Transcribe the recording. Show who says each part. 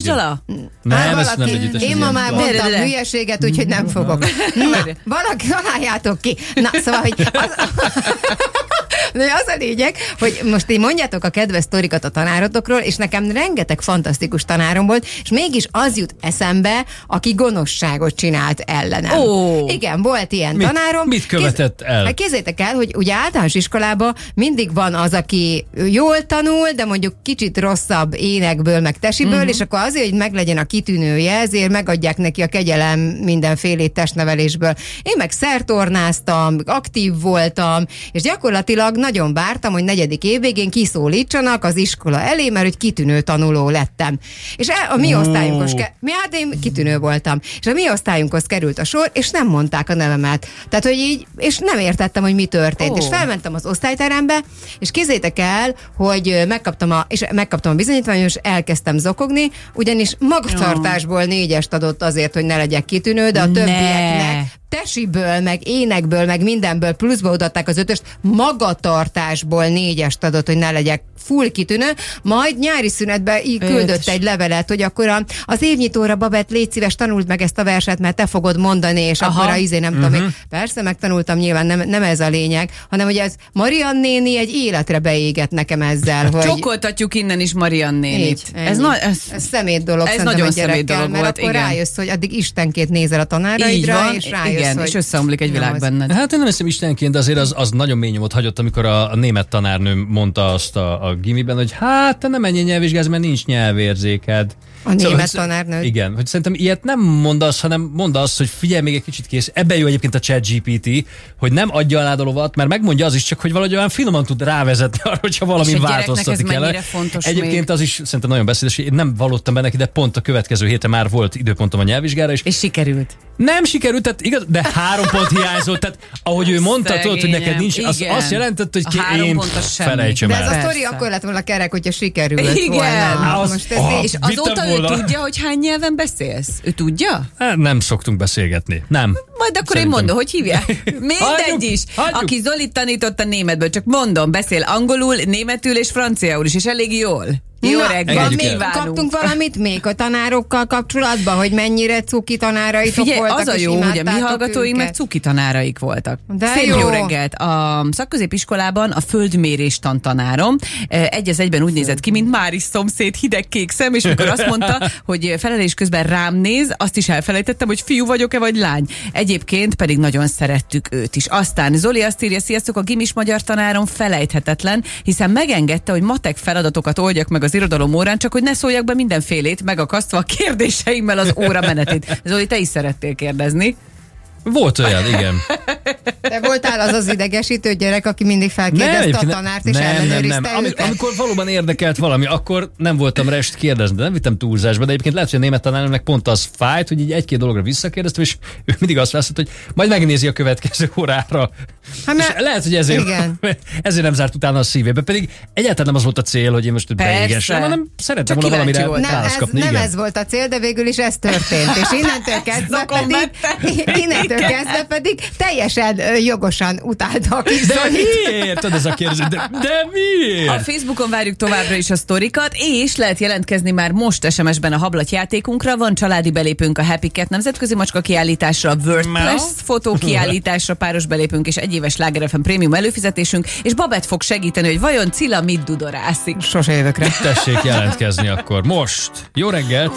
Speaker 1: Zala?
Speaker 2: Nem, ezt nem együttes.
Speaker 3: Én ma már mondtam hülyeséget, úgyhogy nem fogok. Na, valaki találjátok ki. Na, szóval, hogy az a lényeg, hogy most így mondjátok a kedves sztorikat a tanárotokról, és nekem rengeteg fantasztikus tanárom volt, és mégis az jut eszembe, aki gonoszságot csinált ellenem. Igen, volt ilyen tanárom.
Speaker 2: Mit követett el?
Speaker 3: Hát képzeljétek el, hogy ugye általános iskolában mindig van az, aki jól tanul, de mondjuk kicsit rosszabb énekből, meg tesiből, és akkor azért, hogy meglegyen a kitűnője, ezért megadják neki a kegyelem mindenfélét testnevelésből. Én meg szertornáztam, aktív voltam, és gyakorlatilag nagyon vártam, hogy 4. év végén kiszólítsanak az iskola elé, mert hogy kitűnő tanuló lettem. És a mi osztályunkhoz hát én kitűnő voltam. És a mi osztályunkhoz került a sor, és nem mondták a nevemet. Tehát, hogy így, és nem értettem, hogy mi történt. És felmentem az osztályterembe, és képzeljétek el, hogy megkaptam a bizonyítványt, és elkezdtem zokogni, ugyanis magatartásból 4-est adott azért, hogy ne legyek kitűnő, de a többieknek tesiből, meg énekből, meg mindenből pluszba odaadták az 5-öst, magatartásból 4-est adott, hogy ne legyek full kitűnő, majd nyári szünetben így küldött egy levelet, hogy akkor az évnyitóra, Babett, légy szíves, tanuld meg ezt a verset, mert te fogod mondani, és akkor nem tudom még. Persze megtanultam, nyilván nem ez a lényeg, hanem hogy ez Marian néni egy életre beégett nekem ezzel. Hogy
Speaker 1: csokoltatjuk innen is Marian nénit.
Speaker 3: Ez szemét dolog.
Speaker 1: Ez nagyon szemét dolog
Speaker 3: mert
Speaker 1: volt,
Speaker 3: akkor rájössz, hogy addig istenként nézel a tanáraidra, és rájössz,
Speaker 1: igen, és összeomlik egy világ benned.
Speaker 2: Hát én nem hiszem istenként, de azért az nagyon mély nyomot hagyott, amikor a német tanárnő mondta azt a gimiben, hogy hát te nem menjél nyelvvizsgázni, mert nincs nyelvérzéked.
Speaker 3: A német tanárnő.
Speaker 2: Igen, hogy szerintem ilyet nem mondasz, hanem mondd azt, hogy figyelj, még egy kicsit kész. Ebben jó egyébként a ChatGPT, hogy nem adja alá a lovat, mert megmondja az is csak, hogy valahogy olyan finoman tud rávezetni arra, hogyha valami változtatni kell. Egyébként az is szerintem nagyon beszédes, én nem vallottam be neki, de pont a következő héten már volt időpontom a nyelvvizsgára. És
Speaker 1: sikerült.
Speaker 2: Nem sikerült, tehát igaz, de 3 pont hiányzott, tehát ahogy ő mondta, tudod, hogy neked nincs, az azt jelentett, hogy én felejtsem el.
Speaker 3: De ez a sztori akkor lett volna kerek, hogyha sikerült volna.
Speaker 1: És azóta ő tudja, hogy hány nyelven beszélsz? Ő tudja?
Speaker 2: Nem szoktunk beszélgetni. Nem.
Speaker 1: Majd akkor szerintem. Én mondom, hogy hívják. Mindegy is. Aki Zolit tanított a németből, csak mondom, beszél angolul, németül és franciául is, és elég jól. Jó reggel,
Speaker 3: kaptunk valamit még a tanárokkal kapcsolatban, hogy mennyire cuki tanáraitok voltak,
Speaker 1: az a jó, hogy a mi hallgatóink meg cuki tanáraik voltak. De szép jó reggelt. A szakközépiskolában a földmérés tantanárom egy az egyben úgy nézett ki, mint Máris szomszéd, hideg-kék szem, és mikor azt mondta, hogy felelés közben rám néz, azt is elfelejtettem, hogy fiú vagyok-e vagy lány. Egyébként pedig nagyon szerettük őt is. Aztán Zoli azt írja, sziasztok, a gimis magyar tanárom felejthetetlen, hiszen megengedte, hogy matek feladatokat oldjak meg az irodalom órán, csak hogy ne szóljak be mindenfélét, megakasztva a kérdéseimmel az óra menetét. Zoli, te is szerettél kérdezni.
Speaker 2: Volt olyan, igen.
Speaker 3: De voltál az idegesítő gyerek, aki mindig felkérdezte a tanárt, és ellenőrizte őket?
Speaker 2: Amikor valóban érdekelt valami, akkor nem voltam rest kérdezni, de nem vittem túlzásba, de egyébként lehet, hogy a német tanárnak pont az fájt, hogy így 1-2 dologra visszakérdeztem, és ő mindig azt válaszolt, hogy majd megnézi a következő órára. És lehet, hogy ezért nem zárt utána a szívébe, pedig egyáltalán nem az volt a cél, hogy én most beégessem, hanem szerettem volna valamire választ kapni.
Speaker 3: Nem ez volt a cél, de végül is ez történt, és innentől kezdve pedig teljesen jogosan utáltak.
Speaker 2: De miért? Ez a kérdés. De miért?
Speaker 1: A Facebookon várjuk továbbra is a sztorikat, és lehet jelentkezni már most SMS-ben a hablatjátékunkra. Van családi belépőnk a Happy Cat nemzetközi macska kiállításra, a WordPress fotó kiállításra, páros belépőnk és egyéves Sláger FM prémium előfizetésünk, és Babett fog segíteni, hogy vajon Cilla mit dudorászik.
Speaker 3: Sose jövök rá.
Speaker 2: Tessék jelentkezni akkor. Most. Jó reggelt!